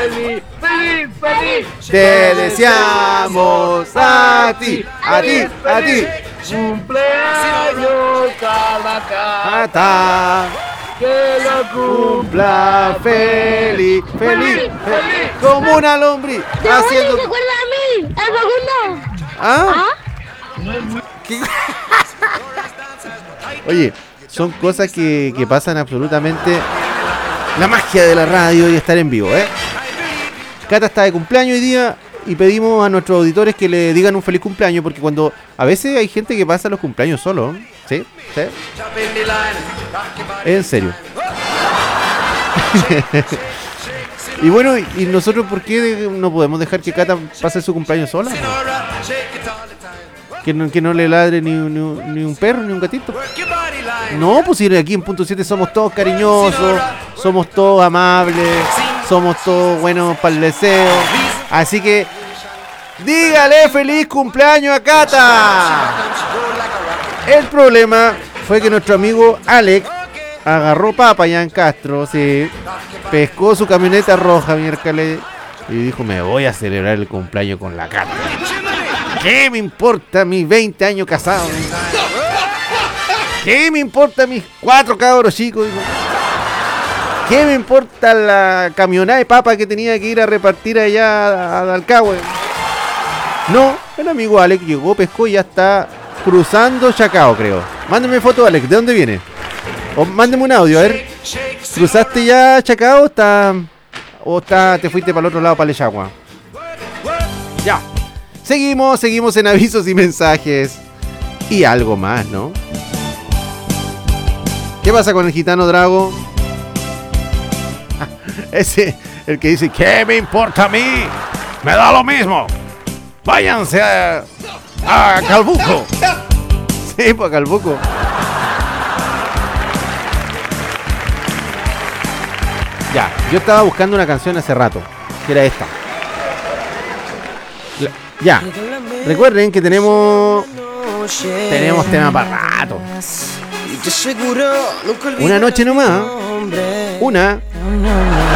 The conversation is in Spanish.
feliz. Te deseamos a ti. Cumpleaños, Cata. que lo Cumpla feliz. Como una lombriz. Haciendo. ¿Se acuerda de mí? ¿El Facundo? ¿Ah? ¿Qué? Oye, son cosas que pasan absolutamente. La magia de la radio y estar en vivo, ¿eh? Cata está de cumpleaños hoy día y pedimos a nuestros auditores que le digan un feliz cumpleaños, porque cuando a veces hay gente que pasa los cumpleaños solo, ¿sí? En serio. Y bueno, ¿y nosotros por qué no podemos dejar que Cata pase su cumpleaños sola? Que no le ladre ni un perro, ni un gatito. No, pues si aquí en Punto 7 somos todos cariñosos, somos todos amables, somos todos buenos para el deseo. Así que dígale feliz cumpleaños a Cata. El problema fue que nuestro amigo Alex agarró papa allá en Castro, sí, pescó su camioneta roja miércoles y dijo: me voy a celebrar el cumpleaños con la Cata. ¿Qué me importa mis 20 años casados? ¿Qué me importa mis 4 cabros chicos? ¿Qué me importa la camioneta de papa que tenía que ir a repartir allá a Dalcahue? No, el amigo Alex llegó, pescó y ya está cruzando Chacao, creo. Mándeme foto, Alex, ¿de dónde viene? O mándeme un audio, a ver. ¿Cruzaste ya Chacao o te fuiste para el otro lado, para Lechagua? Ya. Seguimos en avisos y mensajes. Y algo más, ¿no? ¿Qué pasa con el gitano Drago? Ese, el que dice: ¿qué me importa a mí? Me da lo mismo. Váyanse a Calbuco. Sí, pues a Calbuco. Ya, yo estaba buscando una canción hace rato, que era esta. Ya, recuerden que tenemos tema para rato. Una noche nomás. Una.